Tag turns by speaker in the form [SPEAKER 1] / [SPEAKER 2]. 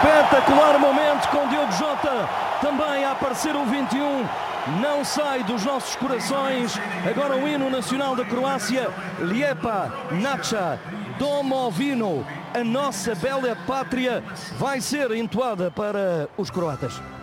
[SPEAKER 1] Espetacular momento com Diogo Jota também a aparecer o 21. Não sai dos nossos corações. Agora o hino nacional da Croácia. Lijepa naša domovino. A nossa bela pátria vai ser entoada para os croatas.